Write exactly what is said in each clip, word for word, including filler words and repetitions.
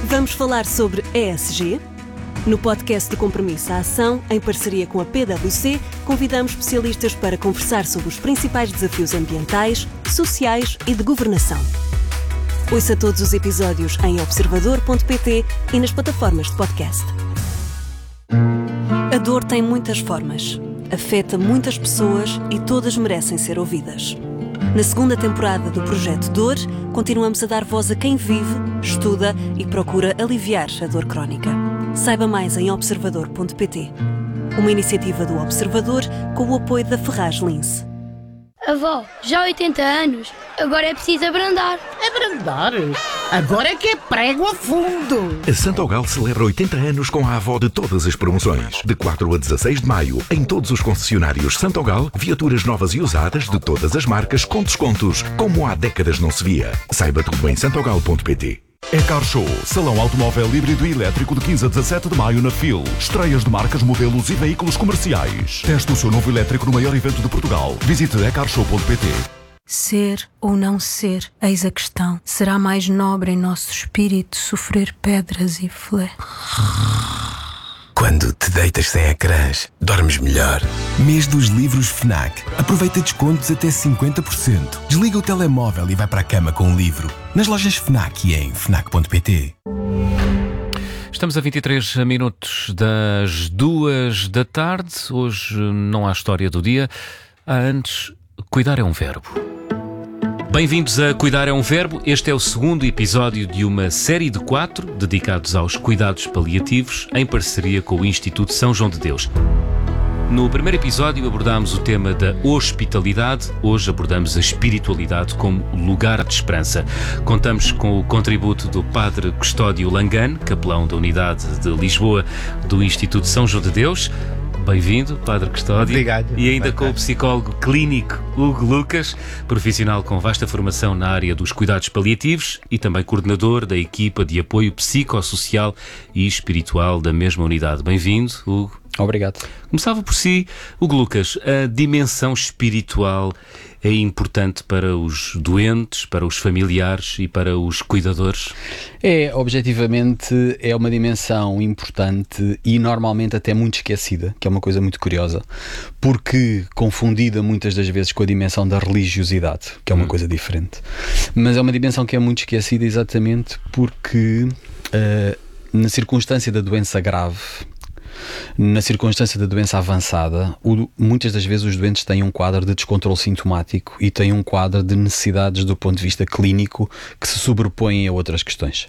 Vamos falar sobre E S G. No podcast de Compromisso à Ação, em parceria com a P W C, convidamos especialistas para conversar sobre os principais desafios ambientais, sociais e de governação. Ouça todos os episódios em observador ponto pt e nas plataformas de podcast. A dor tem muitas formas, afeta muitas pessoas e todas merecem ser ouvidas. Na segunda temporada do Projeto Dor, continuamos a dar voz a quem vive, estuda e procura aliviar a dor crónica. Saiba mais em observador ponto pt. Uma iniciativa do Observador com o apoio da Ferraz Lince. Avó, já há oitenta anos, agora é preciso abrandar. Abrandar? Agora é que é prego a fundo. A Santogal celebra oitenta anos com a avó de todas as promoções. De quatro a dezasseis de maio, em todos os concessionários Santogal, viaturas novas e usadas de todas as marcas com descontos, como há décadas não se via. Saiba tudo em santogal ponto pt. E-Car Show, salão automóvel híbrido e elétrico de quinze a dezassete de maio na F I L. Estreias de marcas, modelos e veículos comerciais. Teste o seu novo elétrico no maior evento de Portugal. Visite e car show ponto pt. Ser ou não ser, eis a questão. Será mais nobre em nosso espírito sofrer pedras e flé? Quando te deitas sem ecrãs, dormes melhor. Mês dos livros FNAC. Aproveita descontos até cinquenta por cento. Desliga o telemóvel e vai para a cama com um livro. Nas lojas FNAC e em fnac ponto pt. Estamos a vinte e três minutos das duas da tarde. Hoje não há história do dia. Há antes, cuidar é um verbo. Bem-vindos a Cuidar é um Verbo. Este é o segundo episódio de uma série de quatro dedicados aos cuidados paliativos em parceria com o Instituto São João de Deus. No primeiro episódio abordámos o tema da hospitalidade, hoje abordamos a espiritualidade como lugar de esperança. Contamos com o contributo do Padre Custódio Langano, capelão da Unidade de Lisboa do Instituto São João de Deus. Bem-vindo, Padre Custódio. Obrigado. E ainda com o psicólogo clínico Hugo Lucas, profissional com vasta formação na área dos cuidados paliativos e também coordenador da equipa de apoio psicossocial e espiritual da mesma unidade. Bem-vindo, Hugo. Obrigado. Começava por si, Hugo Lucas, a dimensão espiritual é importante para os doentes, para os familiares e para os cuidadores? É, objetivamente, é uma dimensão importante e normalmente até muito esquecida, que é uma coisa muito curiosa, porque confundida muitas das vezes com a dimensão da religiosidade, que é uma hum. coisa diferente. Mas é uma dimensão que é muito esquecida exatamente porque uh, na circunstância da doença grave, na circunstância da doença avançada, o, muitas das vezes os doentes têm um quadro de descontrole sintomático e têm um quadro de necessidades do ponto de vista clínico que se sobrepõem a outras questões.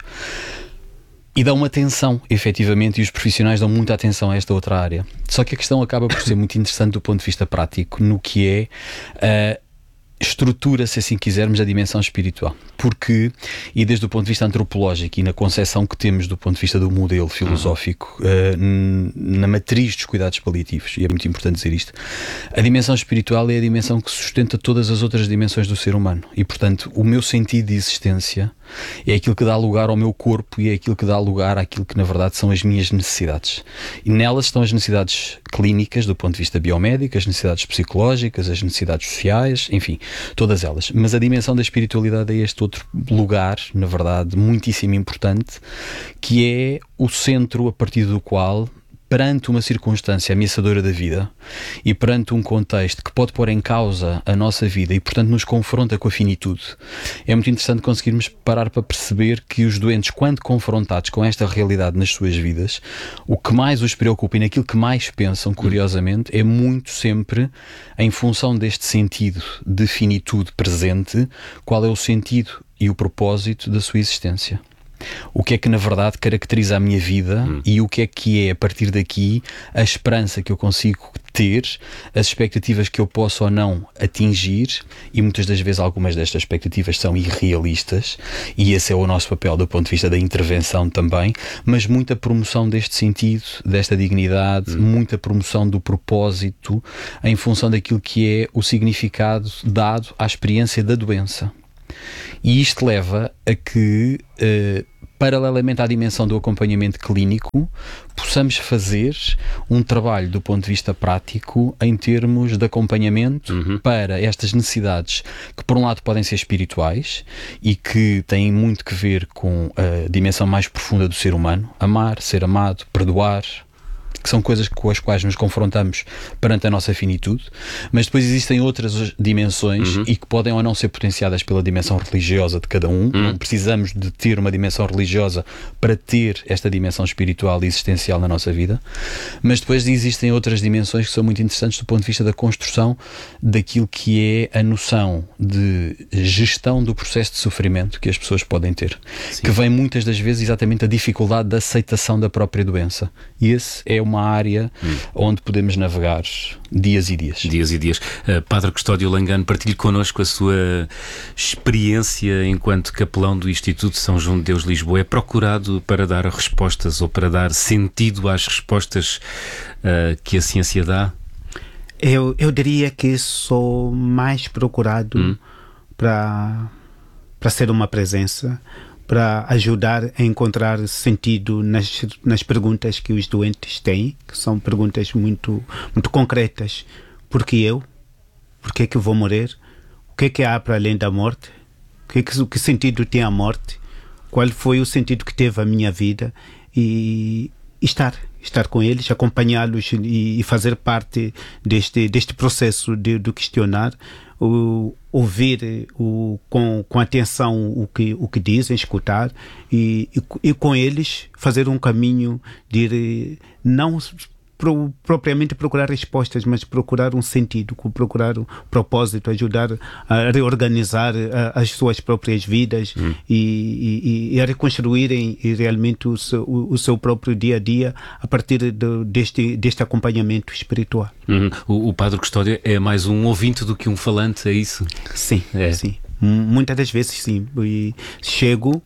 E dão uma atenção, efetivamente, e os profissionais dão muita atenção a esta outra área. Só que a questão acaba por ser muito interessante do ponto de vista prático, no que é a estrutura, se assim quisermos, a dimensão espiritual. Porque, e desde o ponto de vista antropológico e na concepção que temos do ponto de vista do modelo filosófico, uh, na matriz dos cuidados paliativos, e é muito importante dizer isto, a dimensão espiritual é a dimensão que sustenta todas as outras dimensões do ser humano. E, portanto, o meu sentido de existência é aquilo que dá lugar ao meu corpo e é aquilo que dá lugar àquilo que, na verdade, são as minhas necessidades. E nelas estão as necessidades clínicas, do ponto de vista biomédico, as necessidades psicológicas, as necessidades sociais, enfim, todas elas. Mas a dimensão da espiritualidade é este outro lugar, na verdade, muitíssimo importante, que é o centro a partir do qual, perante uma circunstância ameaçadora da vida e perante um contexto que pode pôr em causa a nossa vida e, portanto, nos confronta com a finitude, é muito interessante conseguirmos parar para perceber que os doentes, quando confrontados com esta realidade nas suas vidas, o que mais os preocupa e naquilo que mais pensam, curiosamente, é muito sempre em função deste sentido de finitude presente, qual é o sentido e o propósito da sua existência. O que é que na verdade caracteriza a minha vida hum. e o que é que é a partir daqui a esperança que eu consigo ter, as expectativas que eu posso ou não atingir, e muitas das vezes algumas destas expectativas são irrealistas e esse é o nosso papel do ponto de vista da intervenção também, mas muita promoção deste sentido, desta dignidade, hum. muita promoção do propósito em função daquilo que é o significado dado à experiência da doença. E isto leva a que, uh, paralelamente à dimensão do acompanhamento clínico, possamos fazer um trabalho do ponto de vista prático em termos de acompanhamento uhum. para estas necessidades que, por um lado, podem ser espirituais e que têm muito que ver com a dimensão mais profunda do ser humano: amar, ser amado, perdoar, que são coisas com as quais nos confrontamos perante a nossa finitude, mas depois existem outras dimensões uhum. e que podem ou não ser potenciadas pela dimensão religiosa de cada um. Uhum. Não precisamos de ter uma dimensão religiosa para ter esta dimensão espiritual e existencial na nossa vida, mas depois existem outras dimensões que são muito interessantes do ponto de vista da construção daquilo que é a noção de gestão do processo de sofrimento que as pessoas podem ter. Sim. Que vem muitas das vezes exatamente da dificuldade da aceitação da própria doença. E esse é uma área hum. onde podemos navegar dias e dias. Dias e dias. Uh, Padre Custódio Langano, partilhe connosco a sua experiência enquanto capelão do Instituto São João de Deus Lisboa. É procurado para dar respostas ou para dar sentido às respostas uh, que a ciência dá? Eu, eu diria que sou mais procurado hum. para, para ser uma presença, para ajudar a encontrar sentido nas, nas perguntas que os doentes têm, que são perguntas muito, muito concretas. Por que eu? Por que é que eu vou morrer? O que é que há para além da morte? O que, é que, que sentido tem a morte? Qual foi o sentido que teve a minha vida? E, e estar, estar com eles, acompanhá-los e, e fazer parte deste, deste processo de, de questionar, o, ouvir o, com, com atenção o que, o que dizem, escutar e, e, e com eles fazer um caminho de não pro, propriamente procurar respostas, mas procurar um sentido, procurar um propósito, ajudar a reorganizar a, as suas próprias vidas hum. e, e, e a reconstruírem realmente o seu, o, o seu próprio dia a dia a partir de, deste, deste acompanhamento espiritual. Uhum. O, o Padre Custódio é mais um ouvinte do que um falante, é isso? Sim, é. sim. Muitas das vezes sim. E chego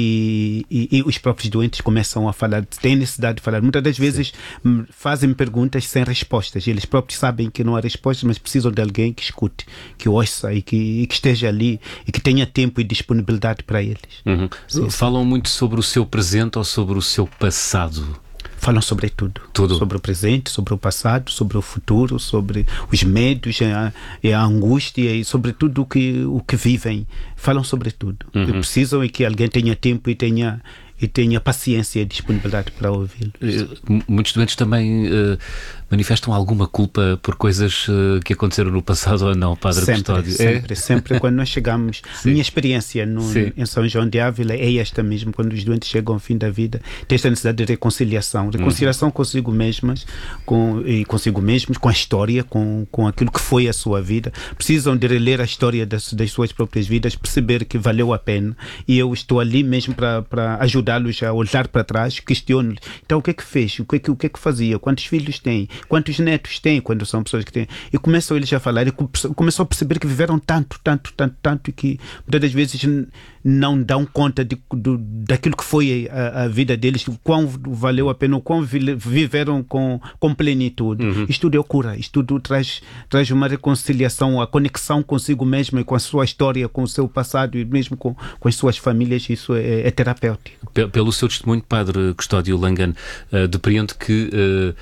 e, e, e os próprios doentes começam a falar, têm necessidade de falar. Muitas das vezes sim. fazem perguntas sem respostas. Eles próprios sabem que não há respostas, mas precisam de alguém que escute, que ouça e que, e que esteja ali e que tenha tempo e disponibilidade para eles. Uhum. Sim, Falam sim. muito sobre o seu presente ou sobre o seu passado? Falam sobre tudo. tudo. Sobre o presente, sobre o passado, sobre o futuro, sobre os medos, a, a angústia e sobre tudo o que, o que vivem. Falam sobre tudo. Uhum. O que precisam é que alguém tenha tempo e tenha, e tenha paciência e disponibilidade para ouvi-los. Muitos doentes também uh, manifestam alguma culpa por coisas uh, que aconteceram no passado ou não, Padre sempre, Custódio? Sempre, é? sempre. Quando nós chegamos, minha experiência no, em São João de Ávila é esta mesmo, quando os doentes chegam ao fim da vida, tem esta necessidade de reconciliação. Reconciliação uhum. consigo mesmas, com, e consigo mesmos, com a história, com, com aquilo que foi a sua vida. Precisam de reler a história das, das suas próprias vidas, perceber que valeu a pena. E eu estou ali mesmo para, para ajudá-los a olhar para trás, questiono-lhes. Então, o que é que fez? O que é que, o que é que fazia? Quantos filhos tem? Quantos netos têm quando são pessoas que têm? E começam eles a falar e começam a perceber que viveram tanto, tanto, tanto, tanto e que muitas das vezes não dão conta de, de, daquilo que foi a, a vida deles, o quão valeu a pena, o quão viveram com, com plenitude. Uhum. Isto tudo é cura, isto tudo traz, traz uma reconciliação, a conexão consigo mesmo e com a sua história, com o seu passado e mesmo com, com as suas famílias. Isso é, é terapêutico. Pelo seu testemunho, Padre Custódio Langano, uh, depreendo que uh,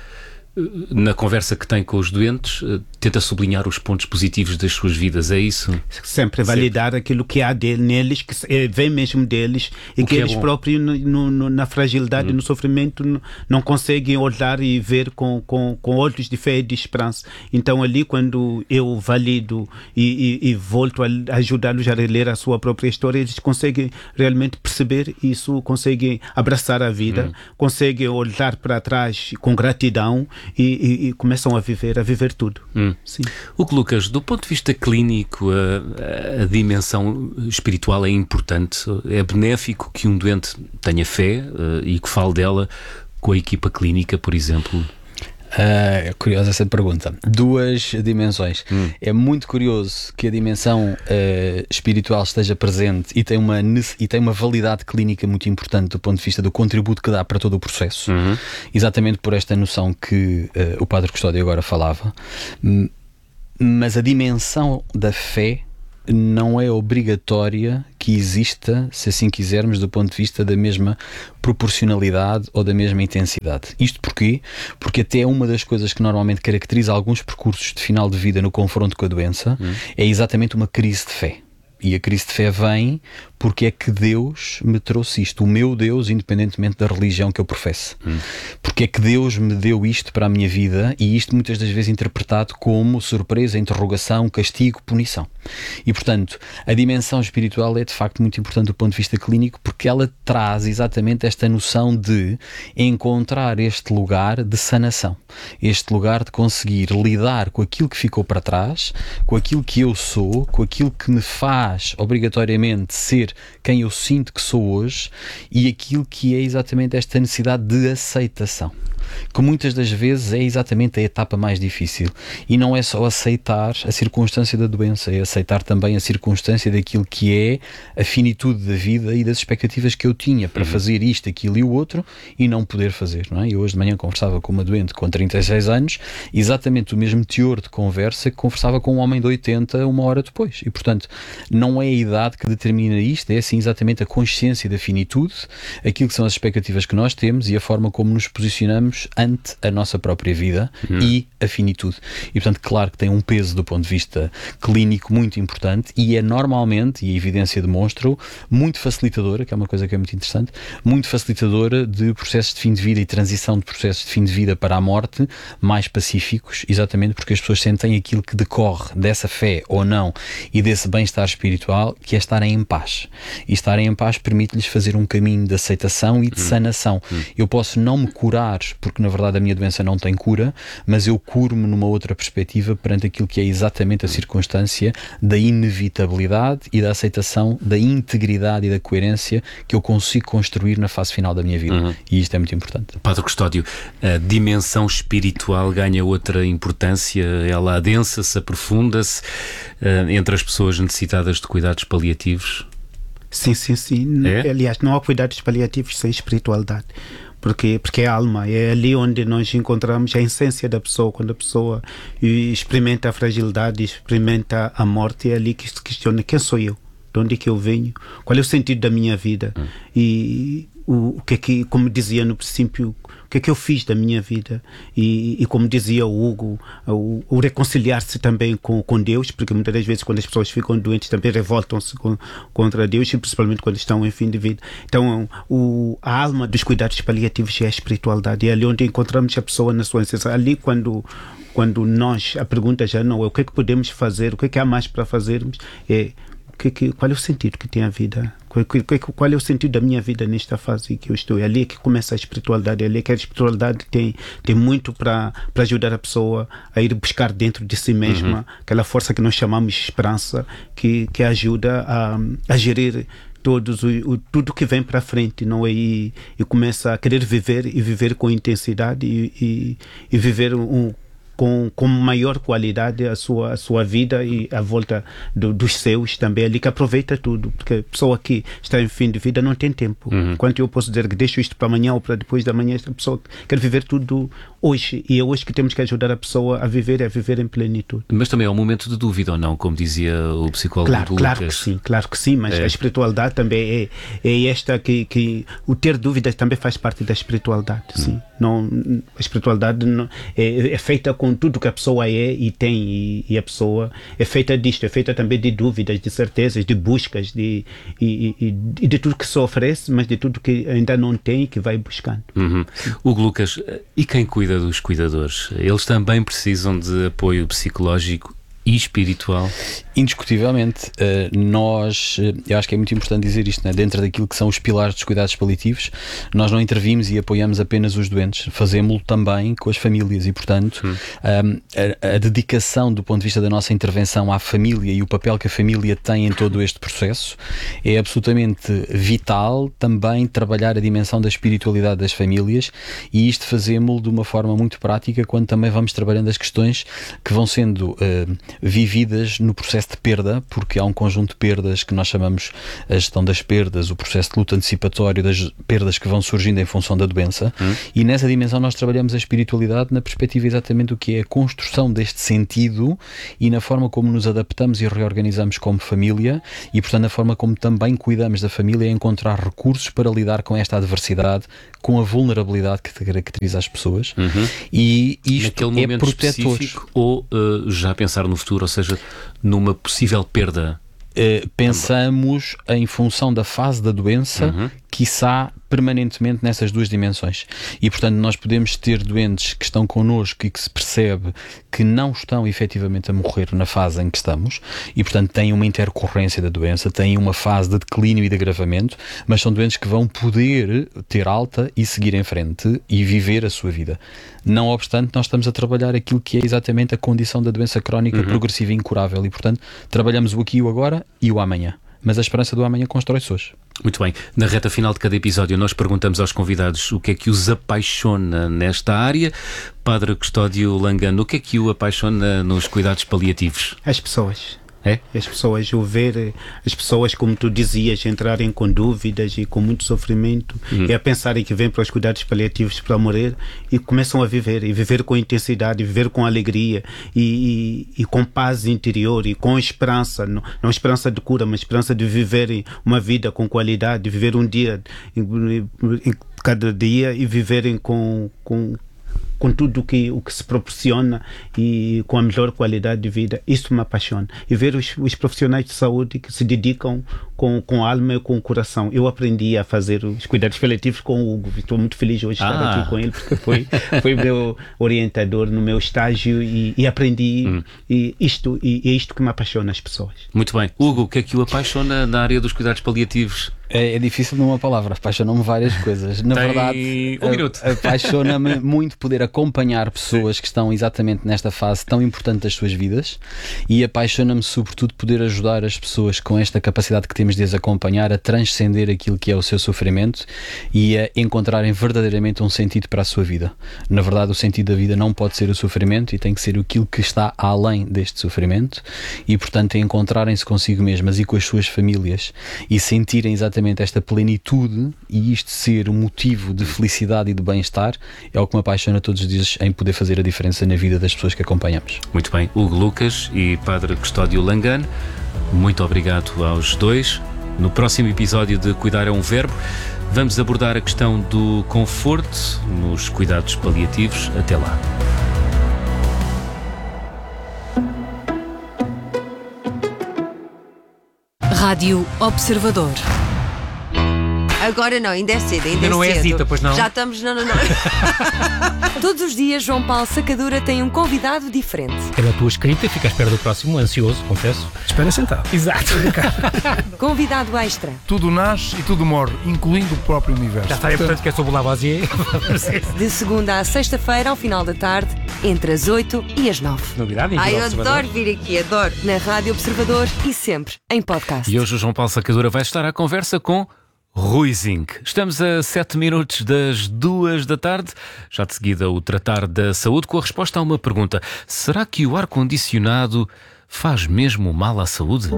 na conversa que tem com os doentes, tenta sublinhar os pontos positivos das suas vidas, é isso? Sempre validar Sempre. aquilo que há dele, neles, que vem mesmo deles e que, que eles é próprios no, no, na fragilidade, hum. no sofrimento, no, não conseguem olhar e ver com, com, com olhos de fé e de esperança. Então ali, quando eu valido e, e, e volto a ajudá-los a reler a sua própria história, eles conseguem realmente perceber isso, conseguem abraçar a vida, hum. conseguem olhar para trás com gratidão e, e, e começam a viver, a viver tudo. Hum. Sim. O que, Lucas, do ponto de vista clínico, a, a dimensão espiritual é importante? É benéfico que um doente tenha fé uh, e que fale dela com a equipa clínica, por exemplo? Uh, é curiosa essa pergunta. Duas dimensões. Hum. É muito curioso que a dimensão uh, espiritual esteja presente e tem, uma, e tem uma validade clínica muito importante do ponto de vista do contributo que dá para todo o processo. Uhum. Exatamente por esta noção que uh, o Padre Custódio agora falava. Mas a dimensão da fé não é obrigatória que exista, se assim quisermos, do ponto de vista da mesma proporcionalidade ou da mesma intensidade. Isto porquê? Porque até uma das coisas que normalmente caracteriza alguns percursos de final de vida no confronto com a doença hum. é exatamente uma crise de fé. E a crise de fé vem porque é que Deus me trouxe isto, o meu Deus, independentemente da religião que eu professe. Hum. Porque é que Deus me deu isto para a minha vida, e isto muitas das vezes interpretado como surpresa, interrogação, castigo, punição. E portanto, a dimensão espiritual é de facto muito importante do ponto de vista clínico, porque ela traz exatamente esta noção de encontrar este lugar de sanação, este lugar de conseguir lidar com aquilo que ficou para trás, com aquilo que eu sou, com aquilo que me faz obrigatoriamente ser quem eu sinto que sou hoje, e aquilo que é exatamente esta necessidade de aceitação, que muitas das vezes é exatamente a etapa mais difícil. E não é só aceitar a circunstância da doença, é aceitar também a circunstância daquilo que é a finitude da vida e das expectativas que eu tinha para uhum. fazer isto, aquilo e o outro, e não poder fazer, não é? Eu hoje de manhã conversava com uma doente com trinta e seis anos, exatamente o mesmo teor de conversa que conversava com um homem de oitenta uma hora depois. E portanto, não é a idade que determina isto, é sim exatamente a consciência da finitude, aquilo que são as expectativas que nós temos e a forma como nos posicionamos ante a nossa própria vida uhum. e a finitude. E portanto, claro que tem um peso do ponto de vista clínico muito importante, e é normalmente, e a evidência demonstra-o, muito facilitadora, que é uma coisa que é muito interessante, muito facilitadora de processos de fim de vida e transição de processos de fim de vida para a morte mais pacíficos, exatamente porque as pessoas sentem aquilo que decorre dessa fé ou não e desse bem-estar espiritual, que é estarem em paz. E estarem em paz permite-lhes fazer um caminho de aceitação e de hum. sanação. Hum. Eu posso não me curar, porque na verdade a minha doença não tem cura, mas eu curo-me numa outra perspectiva perante aquilo que é exatamente a circunstância da inevitabilidade e da aceitação da integridade e da coerência que eu consigo construir na fase final da minha vida. Uhum. E isto é muito importante. Padre Custódio, a dimensão espiritual ganha outra importância, ela adensa-se, aprofunda-se uh, entre as pessoas necessitadas de cuidados paliativos? Sim, sim, sim. É? Aliás, não há cuidados paliativos sem espiritualidade. Porque, porque é a alma, é ali onde nós encontramos a essência da pessoa. Quando a pessoa experimenta a fragilidade, experimenta a morte, é ali que se questiona: quem sou eu? De onde é que eu venho? Qual é o sentido da minha vida? Hum. E o, o que é que, como dizia no princípio, o que é que eu fiz da minha vida? E, e como dizia o Hugo, o, o reconciliar-se também com, com Deus, porque muitas das vezes quando as pessoas ficam doentes também revoltam-se com, contra Deus, e principalmente quando estão em fim de vida. Então o, a alma dos cuidados paliativos é a espiritualidade, é ali onde encontramos a pessoa na sua essência. Ali quando, quando nós, a pergunta já não é o que é que podemos fazer, o que é que há mais para fazermos, é Que, que, qual é o sentido que tem a vida? Qual, qual, qual é o sentido da minha vida nesta fase que eu estou? É ali que começa a espiritualidade, é ali que a espiritualidade tem, tem muito para ajudar a pessoa a ir buscar dentro de si mesma, uhum. aquela força que nós chamamos de esperança, que, que ajuda a, a gerir todos, o, o, tudo que vem para frente, não é? E, e começa a querer viver e viver com intensidade e, e, e viver um Com, com maior qualidade a sua, a sua vida e a volta do, dos seus também, ali que aproveita tudo, porque a pessoa que está em fim de vida não tem tempo. Uhum. Quanto eu posso dizer que deixo isto para amanhã ou para depois da manhã, esta pessoa quer viver tudo hoje, e é hoje que temos que ajudar a pessoa a viver, a viver em plenitude. Mas também é um momento de dúvida, ou não, como dizia o psicólogo Claro, Lucas. claro que sim, claro que sim, mas é. a espiritualidade também é, é esta que, que o ter dúvidas também faz parte da espiritualidade, hum. sim. Não, a espiritualidade não, é, é feita com tudo que a pessoa é e tem, e, e a pessoa é feita disto, é feita também de dúvidas, de certezas, de buscas, de, e, e, e de tudo que se oferece, mas de tudo que ainda não tem e que vai buscando. Uhum. Hugo Lucas, e quem cuida dos cuidadores? Eles também precisam de apoio psicológico e espiritual? Indiscutivelmente. Uh, nós, uh, eu acho que é muito importante dizer isto, né? Dentro daquilo que são os pilares dos cuidados paliativos, nós não intervimos e apoiamos apenas os doentes, fazemos-lo também com as famílias e, portanto, hum. um, a, a dedicação do ponto de vista da nossa intervenção à família e o papel que a família tem em todo este processo é absolutamente vital. Também trabalhar a dimensão da espiritualidade das famílias, e isto fazemos-lo de uma forma muito prática quando também vamos trabalhando as questões que vão sendo uh, vividas no processo processo de perda, porque há um conjunto de perdas que nós chamamos a gestão das perdas, o processo de luta antecipatório das perdas que vão surgindo em função da doença, hum. e nessa dimensão nós trabalhamos a espiritualidade na perspectiva exatamente do que é a construção deste sentido e na forma como nos adaptamos e reorganizamos como família e, portanto, na forma como também cuidamos da família é encontrar recursos para lidar com esta adversidade, com a vulnerabilidade que caracteriza as pessoas. Uhum. E isto naquele momento é protetor. Específico, ou uh, já pensar no futuro, ou seja, numa possível perda? Uh, pensamos em função da fase da doença, uhum. quiçá permanentemente nessas duas dimensões. E, portanto, nós podemos ter doentes que estão connosco e que se percebe que não estão efetivamente a morrer na fase em que estamos e, portanto, têm uma intercorrência da doença, têm uma fase de declínio e de agravamento, mas são doentes que vão poder ter alta e seguir em frente e viver a sua vida. Não obstante, nós estamos a trabalhar aquilo que é exatamente a condição da doença crónica uhum. progressiva e incurável e, portanto, trabalhamos o aqui e o agora e o amanhã. Mas a esperança do amanhã constrói-se hoje. Muito bem. Na reta final de cada episódio nós perguntamos aos convidados o que é que os apaixona nesta área. Padre Custódio Langano, o que é que o apaixona nos cuidados paliativos? As pessoas. É? As pessoas, o ver as pessoas, como tu dizias, entrarem com dúvidas e com muito sofrimento hum. e a pensarem que vêm para os cuidados paliativos para morrer e começam a viver, e viver com intensidade, e viver com alegria e, e, e com paz interior e com esperança, não, não esperança de cura, mas esperança de viverem uma vida com qualidade, de viver um dia em, em cada dia e viverem com, com com tudo o que, o que se proporciona e com a melhor qualidade de vida. Isso me apaixona. E ver os, os profissionais de saúde que se dedicam com, com a alma e com o coração. Eu aprendi a fazer os cuidados paliativos com o Hugo. Estou muito feliz hoje de estar ah. aqui com ele, porque foi, foi meu orientador no meu estágio e, e aprendi hum. e isto, e, e é isto que me apaixona as pessoas. Muito bem. Hugo, o que é que o apaixona na área dos cuidados paliativos? É, é difícil numa palavra, apaixonou-me várias coisas. Na Tem verdade, um minuto. apaixona-me muito poder acompanhar pessoas Sim. que estão exatamente nesta fase tão importante das suas vidas e apaixona-me sobretudo poder ajudar as pessoas com esta capacidade que temos de as acompanhar a transcender aquilo que é o seu sofrimento e a encontrarem verdadeiramente um sentido para a sua vida. Na verdade, o sentido da vida não pode ser o sofrimento e tem que ser aquilo que está além deste sofrimento e, portanto, encontrarem-se consigo mesmas e com as suas famílias e sentirem exatamente esta plenitude e isto ser um motivo de felicidade e de bem-estar é o que me apaixona todos os dias em poder fazer a diferença na vida das pessoas que acompanhamos. Muito bem, Hugo Lucas e Padre Custódio Langano, muito obrigado aos dois. No próximo episódio de Cuidar é um Verbo vamos abordar a questão do conforto nos cuidados paliativos. Até lá. Rádio Observador. Agora não, ainda é cedo, ainda, ainda é não cedo. é Zita, pois não? Já estamos, não, não, não. Todos os dias, João Paulo Sacadura tem um convidado diferente. Pela tua escrita, fica à espera do próximo, ansioso, confesso. Espera sentado. Exato. Convidado extra. Tudo nasce e tudo morre, incluindo o próprio universo. Já está, é portanto que é sobre o Lavoisier. De segunda à sexta-feira, ao final da tarde, entre as oito e as nove. Novidade, Ai, eu adoro vir aqui, adoro. Na Rádio Observador e sempre em podcast. E hoje o João Paulo Sacadura vai estar à conversa com Rui Zinc. Estamos a sete minutos das duas da tarde. Já de seguida o tratar da saúde com a resposta a uma pergunta. Será que o ar-condicionado faz mesmo mal à saúde?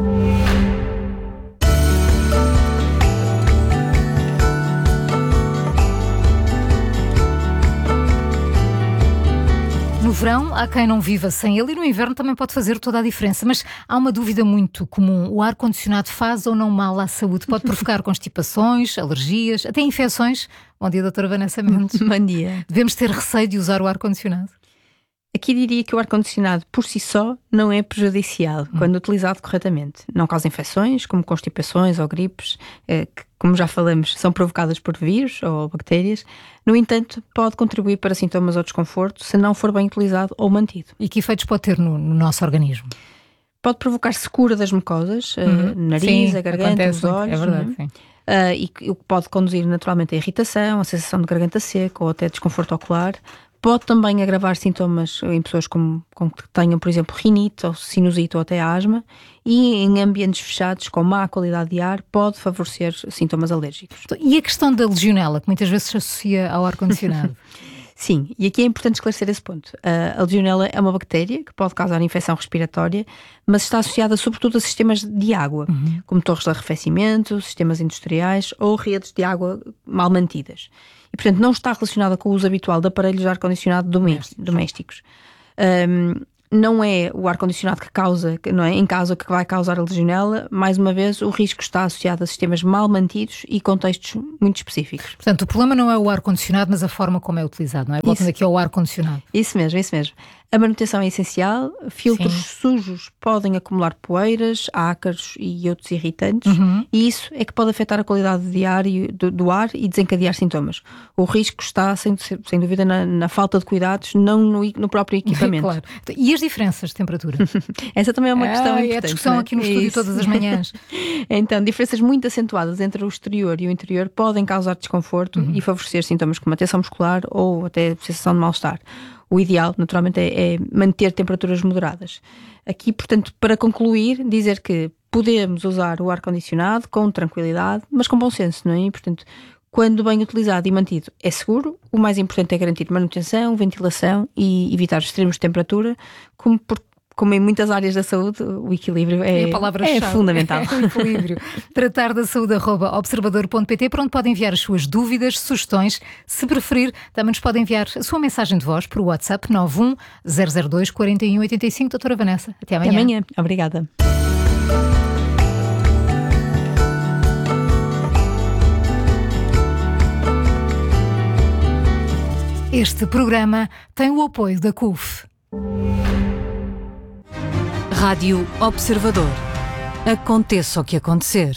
No verão, há quem não viva sem ele e no inverno também pode fazer toda a diferença. Mas há uma dúvida muito comum. O ar-condicionado faz ou não mal à saúde? Pode provocar constipações, alergias, até infecções? Bom dia, doutora Vanessa Mendes. Bom dia. Devemos ter receio de usar o ar-condicionado? Aqui diria que o ar-condicionado por si só não é prejudicial hum. quando utilizado corretamente. Não causa infecções, como constipações ou gripes, eh, que, como já falamos, são provocadas por vírus ou bactérias. No entanto, pode contribuir para sintomas ou desconforto se não for bem utilizado ou mantido. E que efeitos pode ter no, no nosso organismo? Pode provocar secura das mucosas, uhum. uh, nariz, sim, a garganta, os olhos. É verdade, uhum. sim. Uh, e o que pode conduzir naturalmente a irritação, a sensação de garganta seca ou até desconforto ocular. Pode também agravar sintomas em pessoas com, com que tenham, por exemplo, rinite ou sinusite ou até asma, e em ambientes fechados com má qualidade de ar pode favorecer sintomas alérgicos. E a questão da legionela, que muitas vezes se associa ao ar-condicionado? Sim, e aqui é importante esclarecer esse ponto. A legionela é uma bactéria que pode causar infecção respiratória, mas está associada sobretudo a sistemas de água, uhum. como torres de arrefecimento, sistemas industriais ou redes de água mal mantidas. E, portanto, não está relacionada com o uso habitual de aparelhos de ar-condicionado domésticos. Um, não é o ar-condicionado que causa, não é em casa que vai causar a legionela. Mais uma vez, o risco está associado a sistemas mal mantidos e contextos muito específicos. Portanto, o problema não é o ar-condicionado, mas a forma como é utilizado, não é? Voltando aqui ao ar-condicionado. Isso mesmo, isso mesmo. A manutenção é essencial, filtros Sim. sujos podem acumular poeiras, ácaros e outros irritantes, uhum. e isso é que pode afetar a qualidade de ar e, do, do ar e desencadear sintomas. O risco está, sem, sem dúvida, na, na falta de cuidados, não no, no próprio equipamento. Claro. E as diferenças de temperatura? Essa também é uma ah, questão é importante. É a discussão aqui no estúdio todas as manhãs. Então, diferenças muito acentuadas entre o exterior e o interior podem causar desconforto uhum. e favorecer sintomas como a tensão muscular ou até a sensação de mal-estar. O ideal, naturalmente, é, é manter temperaturas moderadas. Aqui, portanto, para concluir, dizer que podemos usar o ar-condicionado com tranquilidade, mas com bom senso, não é? E, portanto, quando bem utilizado e mantido, é seguro. O mais importante é garantir manutenção, ventilação e evitar os extremos de temperatura, como por Como em muitas áreas da saúde, o equilíbrio é, é, é fundamental. É o equilíbrio. Tratar da saúde, arroba observador ponto pt, para onde pode enviar as suas dúvidas, sugestões. Se preferir, também nos pode enviar a sua mensagem de voz por WhatsApp nove um zero zero dois quatro um oito cinco. Doutora Vanessa, até amanhã. Até amanhã. Obrigada. Este programa tem o apoio da C U F. Rádio Observador. Aconteça o que acontecer.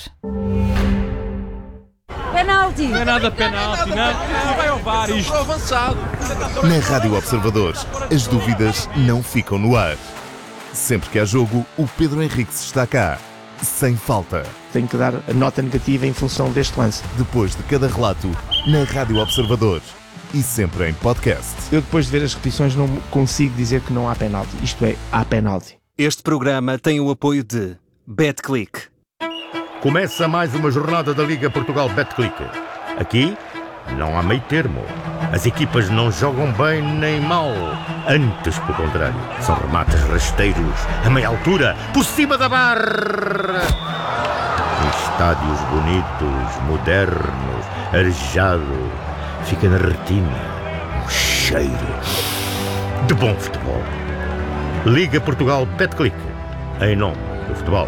Penalti! Não é nada penalti, não. Não vai ao V A R, isto avançado. Na Rádio Observador, as dúvidas não ficam no ar. Sempre que há jogo, o Pedro Henriques está cá. Sem falta. Tenho que dar a nota negativa em função deste lance. Depois de cada relato, na Rádio Observador. E sempre em podcast. Eu, depois de ver as repetições, não consigo dizer que não há penalti. Isto é, há penalti. Este programa tem o apoio de BetClick. Começa mais uma jornada da Liga Portugal BetClick. Aqui não há meio termo. As equipas não jogam bem nem mal. Antes, pelo contrário, são remates rasteiros, a meia altura, por cima da barra. Estádios bonitos, modernos, arejado. Fica na retina um cheiro de bom futebol. Liga Portugal BetClick, em nome do futebol.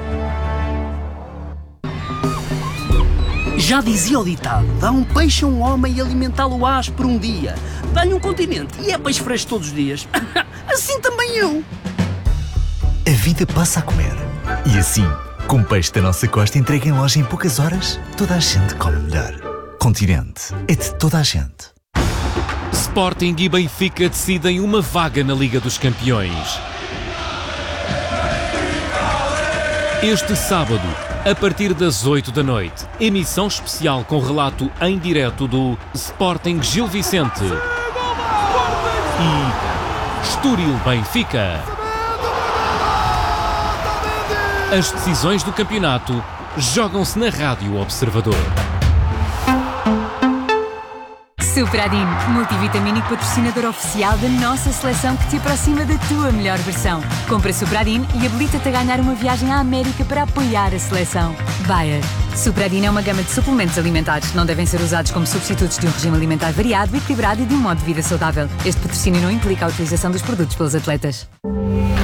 Já dizia o ditado: dá um peixe a um homem e alimentá-lo ás por um dia. Dá-lhe um continente e é peixe fresco todos os dias. Assim também eu. A vida passa a comer. E assim, com peixe da nossa costa entregue em loja em poucas horas, toda a gente come melhor. Continente é de toda a gente. Sporting e Benfica decidem uma vaga na Liga dos Campeões. Este sábado, a partir das oito da noite, emissão especial com relato em direto do Sporting Gil Vicente e Estoril Benfica. As decisões do campeonato jogam-se na Rádio Observador. Supradin, multivitamínico patrocinador oficial da nossa seleção que te aproxima da tua melhor versão. Compra Supradin e habilita-te a ganhar uma viagem à América para apoiar a seleção. Bayer. Supradin é uma gama de suplementos alimentares. Não devem ser usados como substitutos de um regime alimentar variado, equilibrado e de um modo de vida saudável. Este patrocínio não implica a utilização dos produtos pelos atletas.